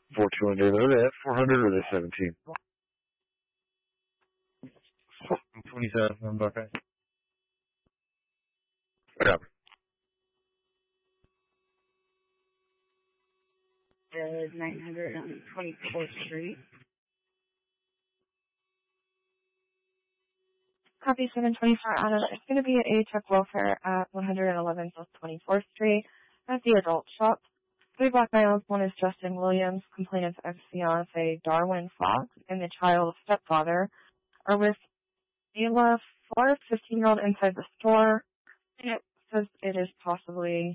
421 David at 400 or the 17. 27 Buckeye. What up? Is 900 on 24th Street. Copy 724 Adam. It's going to be a truck welfare at 111 South 24th Street at the adult shop. 3 black males. One is Justin Williams, complainant's ex-fiance Darwin Fox, and the child's stepfather are with Ayla Ford, 15-year-old, inside the store. And it says it is possibly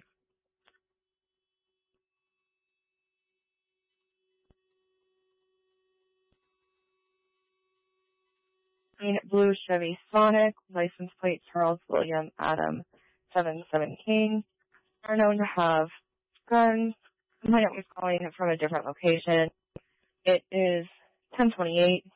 blue Chevy Sonic, license plate Charles William Adam 717, are known to have guns. Complainant was calling it from a different location. It is 1028.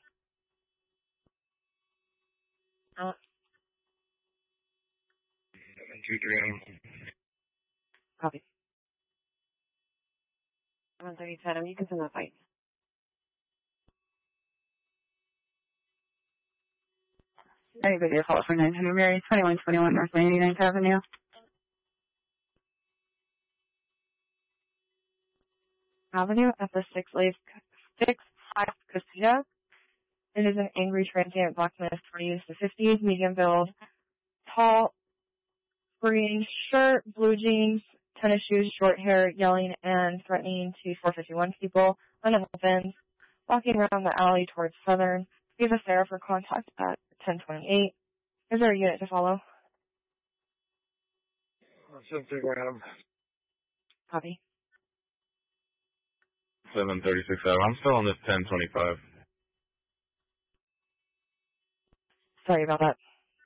Copy. 137, you can send that fight. Anybody a call for 900 Mary, 2121 North 99th Avenue. Avenue at the Six Flags Casita. It is an angry transient black man, 40s to 50s, medium build, tall, green shirt, blue jeans, tennis shoes, short hair, yelling and threatening to 451 people, unopened, walking around the alley towards Southern. Give us there for contact at 1028. Is there a unit to follow? Something random. Copy. 736 Adam. I'm still on this 1025. Sorry about that.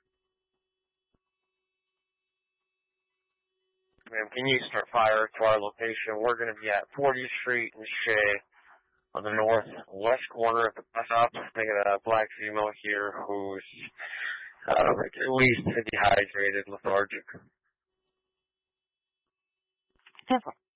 Ma'am, can you start fire to our location? We're going to be at 40th Street and Shea on the northwest corner of the bus stop. I got a black female here who's at least dehydrated, lethargic. 10-4.